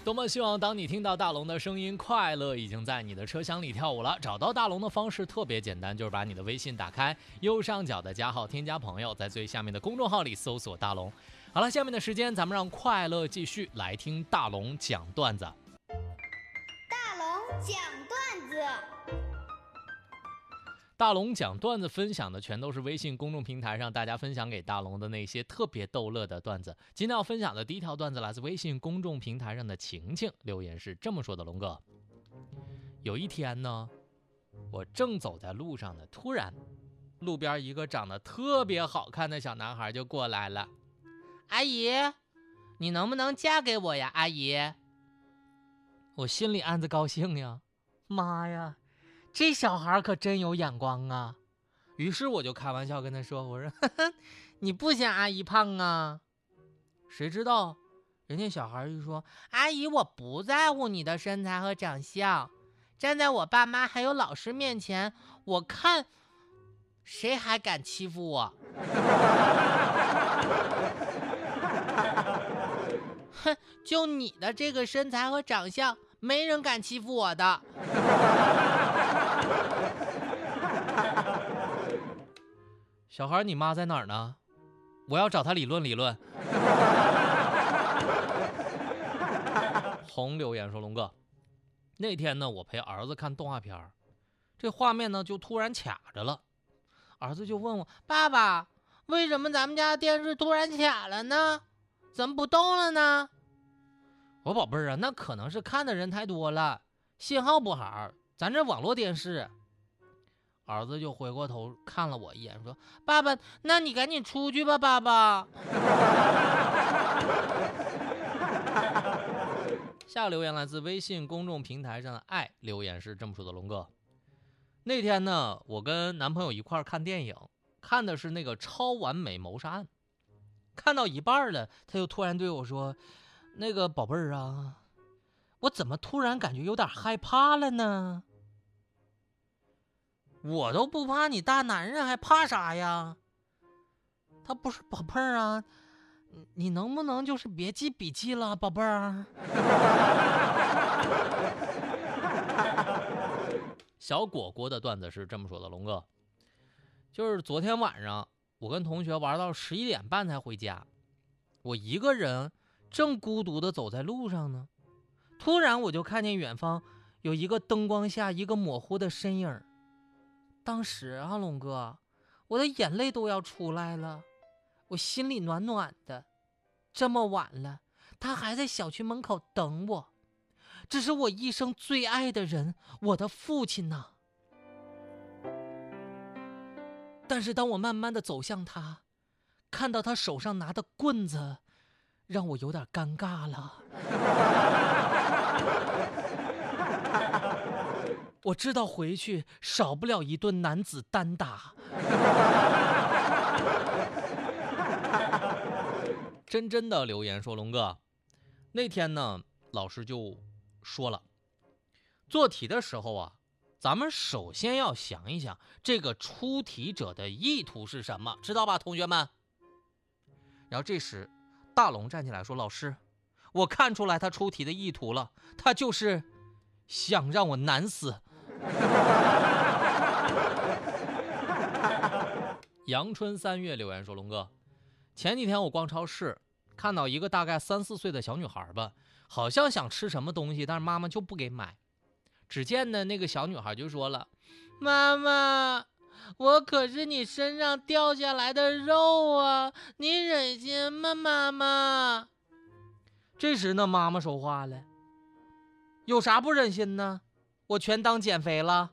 多么希望当你听到大龙的声音，快乐已经在你的车厢里跳舞了。找到大龙的方式特别简单，就是把你的微信打开，右上角的加号添加朋友，在最下面的公众号里搜索大龙。好了，下面的时间咱们让快乐继续来听大龙讲段子。 大龙讲段子。 大龙讲段子分享的全都是微信公众平台上大家分享给大龙的那些特别逗乐的段子。今天要分享的第一条段子来自微信公众平台上的晴晴，留言是这么说的：龙哥，有一天呢，我正走在路上呢，突然路边一个长得特别好看的小男孩就过来了。阿姨，你能不能嫁给我呀？阿姨，我心里暗自高兴呀，妈呀，这小孩可真有眼光啊！于是我就开玩笑跟他说：“我说，呵呵，你不嫌阿姨胖啊？”谁知道，人家小孩就说：“阿姨，我不在乎你的身材和长相，站在我爸妈还有老师面前，我看谁还敢欺负我？”哼，就你的这个身材和长相，没人敢欺负我的。小孩，你妈在哪儿呢？我要找她理论理论。红留言说：龙哥，那天呢，我陪儿子看动画片，这画面呢就突然卡着了。儿子就问我：爸爸，为什么咱们家电视突然卡了呢？怎么不动了呢？我宝贝儿啊，那可能是看的人太多了，信号不好，咱这网络电视。儿子就回过头看了我一眼，说：爸爸，那你赶紧出去吧，爸爸。下留言来自微信公众平台上的爱，留言是这么说的：龙哥，那天呢，我跟男朋友一块看电影，看的是那个超完美谋杀案，看到一半了，他就突然对我说：那个宝贝儿啊，我怎么突然感觉有点害怕了呢？我都不怕，你大男人还怕啥呀？他不是宝贝儿啊，你能不能就是别记笔记了，宝贝儿？小果果的段子是这么说的：龙哥，就是昨天晚上我跟同学玩到11点半才回家，我一个人正孤独的走在路上呢，突然我就看见远方有一个灯光下一个模糊的身影。当时啊，龙哥，我的眼泪都要出来了，我心里暖暖的。这么晚了，他还在小区门口等我，这是我一生最爱的人，我的父亲呐。但是当我慢慢的走向他，看到他手上拿的棍子，让我有点尴尬了。我知道回去少不了一顿男子单打。真真的留言说：龙哥，那天呢，老师就说了，做题的时候啊，咱们首先要想一想这个出题者的意图是什么，知道吧，同学们？然后这时大龙站起来说：老师，我看出来他出题的意图了，他就是想让我难死。阳春3月留言说：龙哥，前几天我逛超市，看到一个大概3、4岁的小女孩吧，好像想吃什么东西，但是妈妈就不给买。只见呢，那个小女孩就说了：妈妈，我可是你身上掉下来的肉啊，你忍心吗，妈妈？这时呢，妈妈说话了：有啥不忍心呢？我全当减肥了。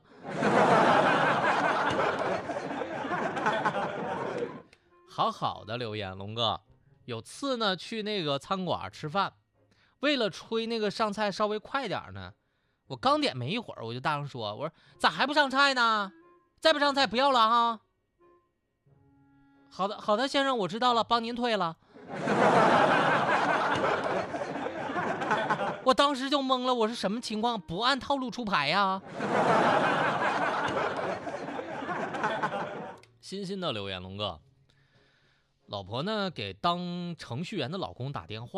好好的留言，龙哥，有次呢去那个餐馆吃饭，为了催那个上菜稍微快点呢，我刚点没一会儿，我就大声说：我说咋还不上菜呢？再不上菜不要了哈。好的好的，先生，我知道了，帮您退了。我当时就懵了，我是什么情况？不按套路出牌呀？欣欣的留言，龙哥，老婆呢给当程序员的老公打电话。